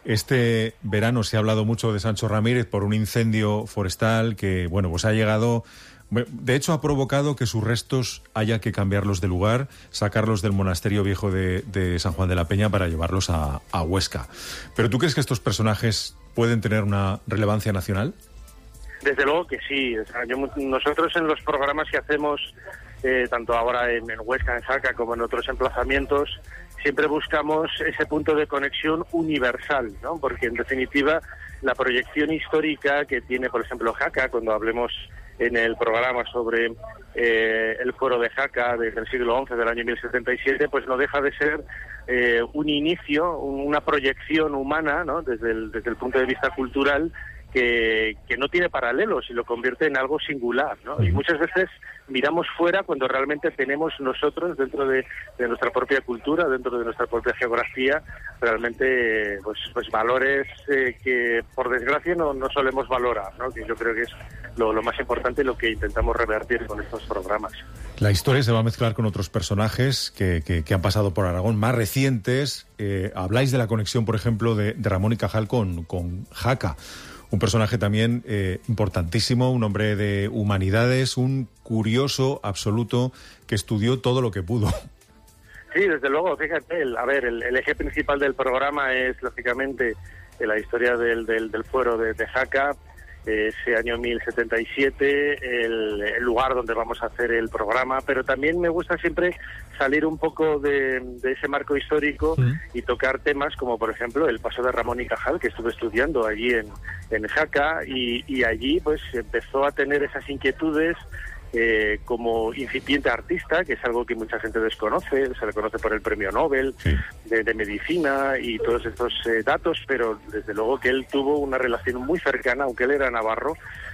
Este verano se ha hablado mucho de Sancho Ramírez por un incendio forestal que, bueno, pues ha llegado... De hecho, ha provocado que sus restos haya que cambiarlos de lugar, sacarlos del monasterio viejo de, de San Juan de la Peña para llevarlos a, a Huesca. ¿Pero tú crees que estos personajes pueden tener una relevancia nacional? Desde luego que sí. O sea, yo, nosotros en los programas que hacemos, eh, tanto ahora en, en Huesca, en Jaca, como en otros emplazamientos, siempre buscamos ese punto de conexión universal, ¿no? Porque, en definitiva, la proyección histórica que tiene, por ejemplo, Jaca, cuando hablemos en el programa sobre eh, el fuero de Jaca desde el siglo once, del año mil setenta y siete, pues no deja de ser eh, un inicio, una proyección humana, ¿no?, desde el, desde el punto de vista cultural, que, que no tiene paralelos y lo convierte en algo singular, ¿no? Y muchas veces miramos fuera cuando realmente tenemos nosotros, dentro de, de nuestra propia cultura, dentro de nuestra propia geografía, realmente pues, pues valores eh, que por desgracia no, no solemos valorar, ¿no? Que yo creo que es lo, lo más importante y lo que intentamos revertir con estos programas. La historia se va a mezclar con otros personajes que, que, que han pasado por Aragón, más recientes. Eh, habláis de la conexión, por ejemplo, de, de Ramón y Cajal con, con Jaca. Un personaje también eh, importantísimo, un hombre de humanidades, un curioso absoluto que estudió todo lo que pudo. Sí, desde luego, fíjate, el, a ver, el, el eje principal del programa es, lógicamente, la historia del, del, del fuero de, de Jaca, ese año mil setenta y siete, el, el lugar donde vamos a hacer el programa, pero también me gusta siempre salir un poco de, de ese marco histórico mm. y tocar temas como, por ejemplo, el paso de Ramón y Cajal, que estuve estudiando allí en, en Jaca, y, y allí pues empezó a tener esas inquietudes Eh, como incipiente artista, que es algo que mucha gente desconoce. Se le conoce por el premio Nobel sí. de, de medicina y todos estos eh, datos, pero desde luego que él tuvo una relación muy cercana, aunque él era navarro,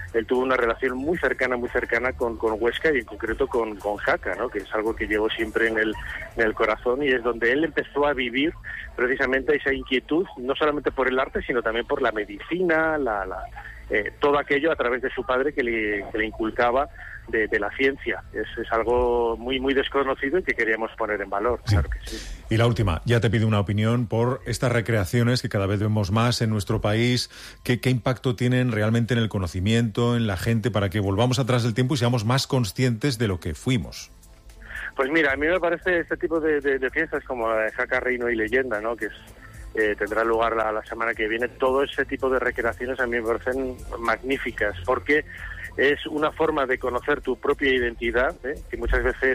él tuvo una relación muy cercana, muy cercana con, con Huesca y en concreto con, con Jaca, ¿no? Que es algo que llevó siempre en el, en el corazón, y es donde él empezó a vivir precisamente esa inquietud, no solamente por el arte, sino también por la medicina, la, la, eh, todo aquello a través de su padre que le, que le inculcaba de, de la ciencia. Es, es algo muy, muy desconocido y que queríamos poner en valor, sí. Claro que sí. Y la última, ya te pido una opinión por estas recreaciones que cada vez vemos más en nuestro país. ¿Qué, qué impacto tienen realmente en el conocimiento, en la gente, para que volvamos atrás del tiempo y seamos más conscientes de lo que fuimos? Pues mira, a mí me parece este tipo de, de, de fiestas como la de Jaca, Reino y Leyenda, ¿no? Que es, eh, tendrá lugar la, la semana que viene. Todo ese tipo de recreaciones a mí me parecen magníficas, porque es una forma de conocer tu propia identidad, ¿eh? Que muchas veces...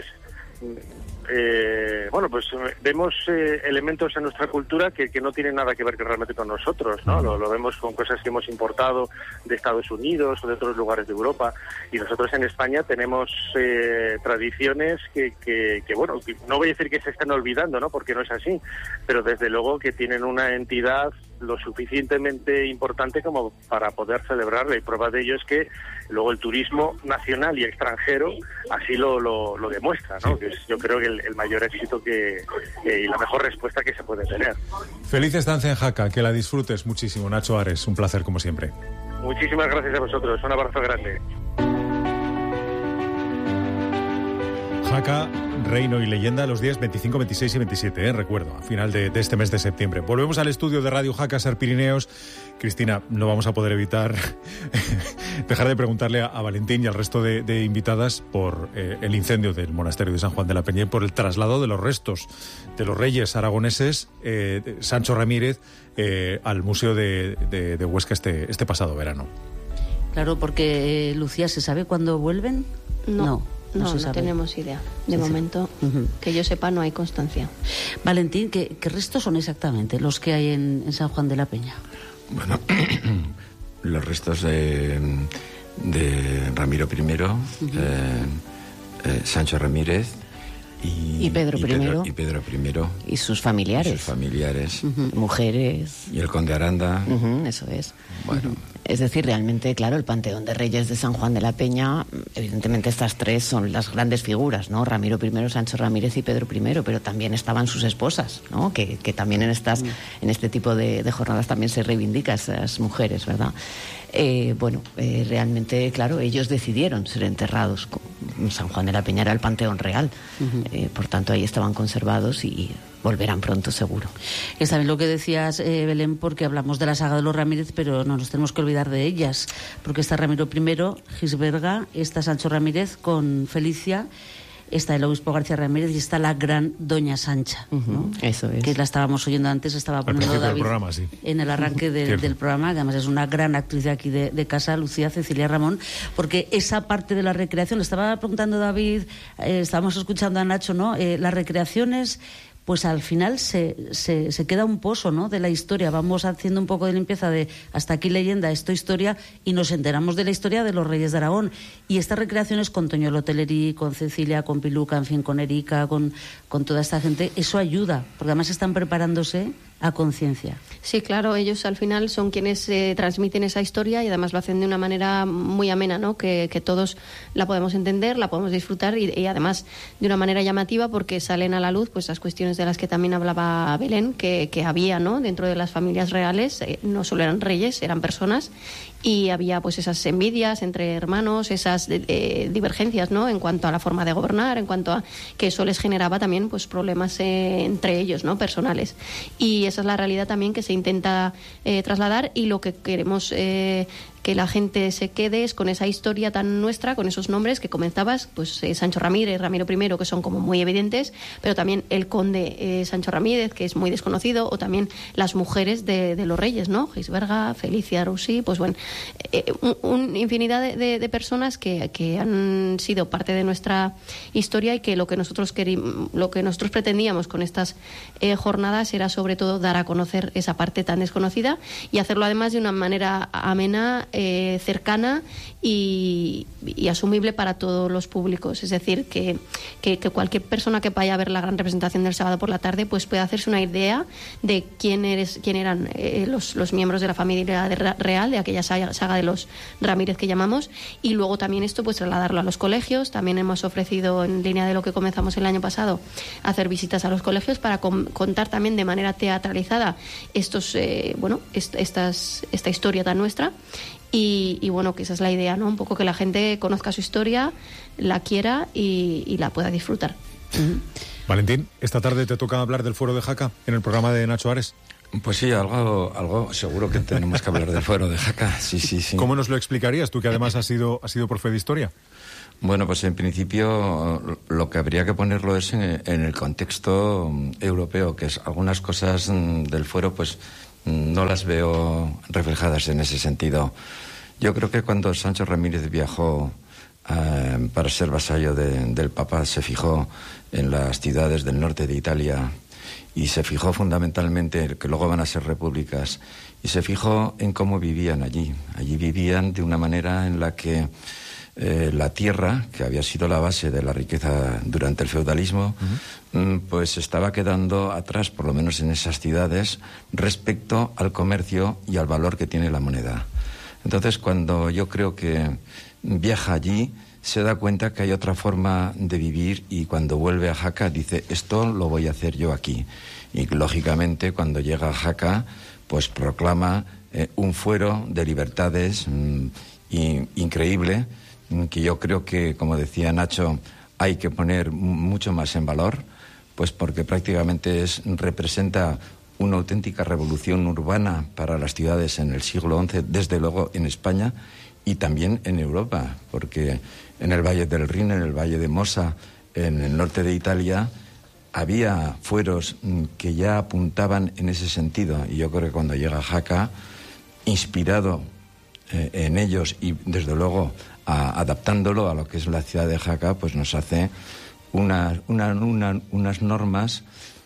Eh, bueno, pues vemos eh, elementos en nuestra cultura que, que no tienen nada que ver que realmente con nosotros, ¿no? Lo, lo vemos con cosas que hemos importado de Estados Unidos o de otros lugares de Europa, y nosotros en España tenemos eh, tradiciones que, que, que, bueno, que no voy a decir que se están olvidando, ¿no? Porque no es así, pero desde luego que tienen una entidad lo suficientemente importante como para poder celebrarla, y prueba de ello es que luego el turismo nacional y extranjero así lo, lo, lo demuestra, ¿no? Que es, yo creo que el, el mayor éxito que eh, y la mejor respuesta que se puede tener. Feliz estancia en Jaca, que la disfrutes muchísimo. Nacho Ares, un placer como siempre. Muchísimas gracias a vosotros, un abrazo grande. Jaca, Reino y Leyenda los días veinticinco, veintiséis y veintisiete, ¿eh? Recuerdo, a final de, de este mes de septiembre. Volvemos al estudio de Radio Jaca Ser Pirineos. Cristina, no vamos a poder evitar dejar de preguntarle a, a Valentín y al resto de, de invitadas por eh, el incendio del monasterio de San Juan de la Peña y por el traslado de los restos de los reyes aragoneses, eh, de Sancho Ramírez, eh, al Museo de, de, de Huesca este, este pasado verano. Claro, porque, eh, Lucía, ¿se sabe cuándo vuelven? No. No. No, No, no tenemos idea. De sí, momento, sí. Uh-huh. que yo sepa, no hay constancia. Valentín, ¿qué, qué restos son exactamente los que hay en, en San Juan de la Peña? Bueno, los restos de, de Ramiro primero, uh-huh. eh, eh, Sancho Ramírez y, y Pedro y primero. Pedro, y Pedro primero. Y sus familiares. Y sus familiares. Uh-huh. Mujeres. Y el conde Aranda. Uh-huh, eso es. Bueno. Uh-huh. Es decir, realmente, claro, el Panteón de Reyes de San Juan de la Peña, evidentemente estas tres son las grandes figuras, ¿no? Ramiro primero, Sancho Ramírez y Pedro primero, pero también estaban sus esposas, ¿no? Que, que también en estas, mm. en este tipo de, de jornadas también se reivindica esas mujeres, ¿verdad? Eh, bueno, eh, realmente, claro, ellos decidieron ser enterrados. San Juan de la Peña era el Panteón Real, uh-huh. eh, por tanto ahí estaban conservados y volverán pronto seguro. Es también lo que decías, eh, Belén, porque hablamos de la saga de los Ramírez, pero no nos tenemos que olvidar de ellas, porque está Ramiro primero, Gisberga, está Sancho Ramírez con Felicia, está el obispo García Ramírez y está la gran Doña Sancha, ¿no? Uh-huh, eso es. Que la estábamos oyendo antes, estaba poniendo David programa, sí. en el arranque de, del programa, que además es una gran actriz de aquí de, de casa, Lucía Cecilia Ramón, porque esa parte de la recreación, le estaba preguntando David, eh, estábamos escuchando a Nacho, ¿no? Eh, las recreaciones, pues al final se, se, se queda un pozo, ¿no?, de la historia. Vamos haciendo un poco de limpieza de hasta aquí leyenda, esto historia, y nos enteramos de la historia de los Reyes de Aragón. Y estas recreaciones con Toño Teleri, con Cecilia, con Piluca, en fin, con Erika, con, con toda esta gente, eso ayuda, porque además están preparándose a conciencia. Sí, claro, ellos al final son quienes eh, transmiten esa historia y además lo hacen de una manera muy amena, ¿no? Que, que todos la podemos entender, la podemos disfrutar y, y además de una manera llamativa, porque salen a la luz pues las cuestiones de las que también hablaba Belén, que, que había, ¿no?, dentro de las familias reales, eh, no solo eran reyes, eran personas, y había pues esas envidias entre hermanos, esas eh, divergencias, ¿no?, en cuanto a la forma de gobernar, en cuanto a que eso les generaba también pues problemas eh, entre ellos, ¿no?, personales. Y esa es la realidad también que se intenta eh, trasladar, y lo que queremos eh, que la gente se quede es con esa historia tan nuestra, con esos nombres que comentabas, pues eh, Sancho Ramírez, Ramiro primero, que son como muy evidentes, pero también el conde eh, Sancho Ramírez, que es muy desconocido, o también las mujeres de, de los reyes, ¿no?, Gisberga, Felicia, Rusí, pues bueno, eh, un, un infinidad de, de, de personas que, que han sido parte de nuestra historia, y que lo que nosotros queríamos, lo que nosotros pretendíamos con estas eh, jornadas era sobre todo dar a conocer esa parte tan desconocida y hacerlo además de una manera amena, eh, cercana y, y asumible para todos los públicos. Es decir, que, que, que cualquier persona que vaya a ver la gran representación del sábado por la tarde pues pueda hacerse una idea de quién eres, quién eran eh, los, los miembros de la familia de real, de aquella saga, saga de los Ramírez que llamamos, y luego también esto pues trasladarlo a los colegios. También hemos ofrecido, en línea de lo que comenzamos el año pasado, hacer visitas a los colegios para com- contar también de manera teatralizada estos eh, bueno est- estas esta historia tan nuestra. Y, y bueno, que esa es la idea, ¿no? Un poco que la gente conozca su historia, la quiera y, y la pueda disfrutar. Uh-huh. Valentín, esta tarde te toca hablar del Fuero de Jaca en el programa de Nacho Ares. Pues sí, algo, algo seguro que tenemos que hablar del Fuero de Jaca. Sí, sí, sí. ¿Cómo nos lo explicarías tú, que además has sido, has sido profe de historia? Bueno, pues en principio lo que habría que ponerlo es en, en el contexto europeo, que es algunas cosas del Fuero, pues no las veo reflejadas en ese sentido. Yo creo que cuando Sancho Ramírez viajó eh, para ser vasallo de, del Papa, se fijó en las ciudades del norte de Italia y se fijó fundamentalmente, que luego van a ser repúblicas, y se fijó en cómo vivían allí. Allí vivían de una manera en la que eh, la tierra, que había sido la base de la riqueza durante el feudalismo, uh-huh. pues estaba quedando atrás, por lo menos en esas ciudades, respecto al comercio y al valor que tiene la moneda. Entonces, cuando yo creo que viaja allí, se da cuenta que hay otra forma de vivir, y cuando vuelve a Jaca dice, esto lo voy a hacer yo aquí. Y lógicamente cuando llega a Jaca pues proclama eh, un fuero de libertades mmm, y, increíble, que yo creo que, como decía Nacho, hay que poner mucho más en valor, pues porque prácticamente es, representa una auténtica revolución urbana para las ciudades en el siglo once, desde luego en España y también en Europa, porque en el Valle del Rin, en el Valle de Mosa, en el norte de Italia, había fueros que ya apuntaban en ese sentido, y yo creo que cuando llega a Jaca, inspirado eh, en ellos y desde luego a, adaptándolo a lo que es la ciudad de Jaca, pues nos hace una, una, una, unas normas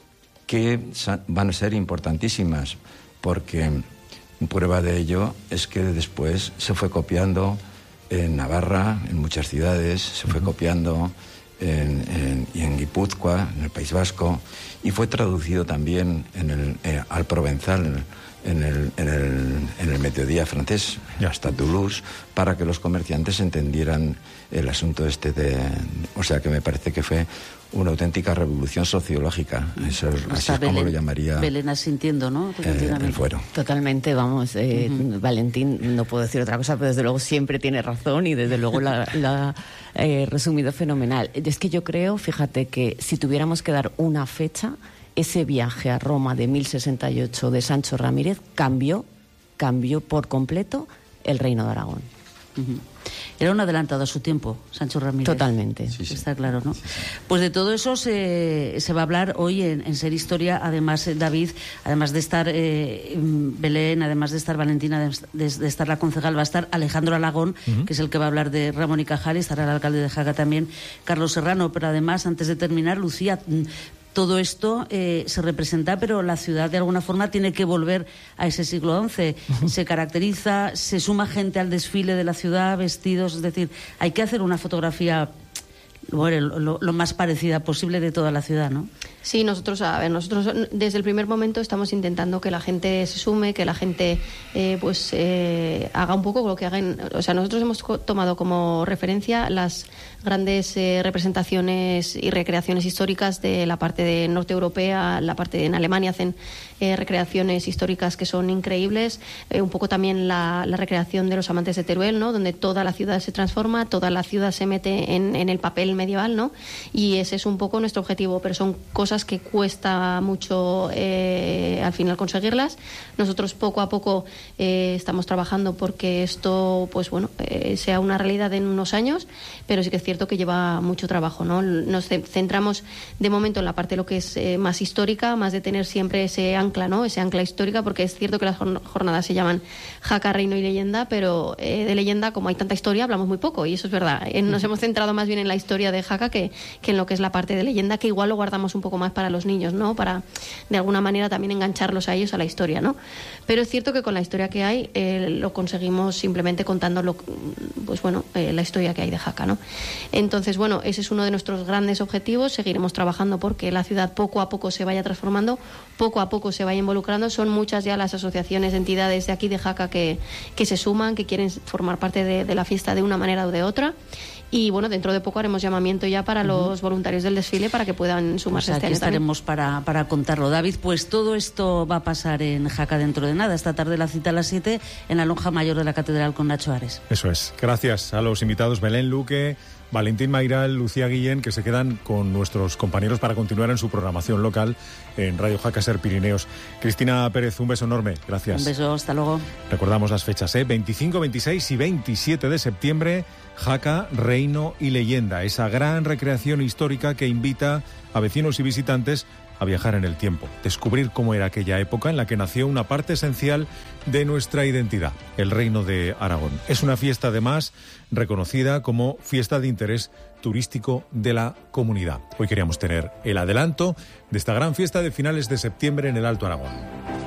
que van a ser importantísimas, porque prueba de ello es que después se fue copiando en Navarra, en muchas ciudades, se fue copiando en, en, y en Guipúzcoa, en el País Vasco, y fue traducido también en el, eh, al provenzal, en el, en el, en el mediodía francés, hasta Toulouse, para que los comerciantes entendieran el asunto este de... O sea, que me parece que fue una auténtica revolución sociológica. Eso es, así es como lo llamaría Belén asintiendo, ¿no? Eh, el Fuero. Totalmente, vamos. Eh, uh-huh. Valentín, no puedo decir otra cosa, pero desde luego siempre tiene razón y desde luego la, la eh, resumido fenomenal. Es que yo creo, fíjate, que si tuviéramos que dar una fecha, ese viaje a Roma de mil sesenta y ocho de Sancho Ramírez cambió, cambió por completo el Reino de Aragón. Uh-huh. Era un adelantado a su tiempo, Sancho Ramírez. Totalmente. Sí, sí. Está claro, ¿no? Sí, sí. Pues de todo eso se, se va a hablar hoy en, en Ser Historia. Además, eh, David, además de estar eh, Belén, además de estar Valentina, de, de, de estar la concejal, va a estar Alejandro Alagón, uh-huh. que es el que va a hablar de Ramón y Cajal, y estará el alcalde de Jaca también, Carlos Serrano. Pero además, antes de terminar, Lucía, todo esto eh, se representa, pero la ciudad de alguna forma tiene que volver a ese siglo once. Uh-huh. Se caracteriza, se suma gente al desfile de la ciudad, vestidos, es decir, hay que hacer una fotografía bueno, lo, lo más parecida posible de toda la ciudad, ¿no? Sí, nosotros, a ver, nosotros desde el primer momento estamos intentando que la gente se sume, que la gente eh, pues eh, haga un poco lo que hagan. O sea, nosotros hemos tomado como referencia las grandes eh, representaciones y recreaciones históricas de la parte de norte europea, la parte de en Alemania hacen eh, recreaciones históricas que son increíbles, eh, un poco también la, la recreación de los amantes de Teruel, ¿no? Donde toda la ciudad se transforma, toda la ciudad se mete en, en el papel medieval, ¿no? Y ese es un poco nuestro objetivo, pero son cosas que cuesta mucho eh, al final conseguirlas. Nosotros poco a poco eh, estamos trabajando porque esto, pues bueno, eh, sea una realidad en unos años, pero sí que es cierto que lleva mucho trabajo, ¿no? Nos centramos de momento en la parte de lo que es eh, más histórica, más de tener siempre ese ancla, ¿no? Ese ancla histórica, porque es cierto que las jornadas se llaman Jaca, Reino y Leyenda, pero eh, de leyenda, como hay tanta historia, hablamos muy poco, y eso es verdad. Eh, nos hemos centrado más bien en la historia de Jaca que, que en lo que es la parte de leyenda, que igual lo guardamos un poco más para los niños, ¿no? Para, de alguna manera, también engancharlos a ellos a la historia, ¿no? Pero es cierto que con la historia que hay eh, lo conseguimos simplemente contando lo, pues bueno, eh, la historia que hay de Jaca, ¿no? Entonces, bueno, ese es uno de nuestros grandes objetivos. Seguiremos trabajando porque la ciudad poco a poco se vaya transformando, poco a poco se vaya involucrando. Son muchas ya las asociaciones, entidades de aquí de Jaca que, que se suman, que quieren formar parte de, de la fiesta de una manera o de otra. Y bueno, dentro de poco haremos llamamiento ya para uh-huh. los voluntarios del desfile para que puedan sumarse pues este aquí año estaremos para, para contarlo. David, pues todo esto va a pasar en Jaca dentro de nada. Esta tarde la cita a las siete en la lonja mayor de la Catedral con Nacho Ares. Eso es. Gracias a los invitados Belén Luque, Valentín Mairal, Lucía Guillén, que se quedan con nuestros compañeros para continuar en su programación local en Radio Jaca Ser Pirineos. Cristina Pérez, un beso enorme. Gracias. Un beso, hasta luego. Recordamos las fechas, ¿eh? veinticinco, veintiséis y veintisiete de septiembre, Jaca, Reino y Leyenda, esa gran recreación histórica que invita a vecinos y visitantes a viajar en el tiempo, descubrir cómo era aquella época en la que nació una parte esencial de nuestra identidad, el Reino de Aragón. Es una fiesta, además, reconocida como fiesta de interés turístico de la comunidad. Hoy queríamos tener el adelanto de esta gran fiesta de finales de septiembre en el Alto Aragón.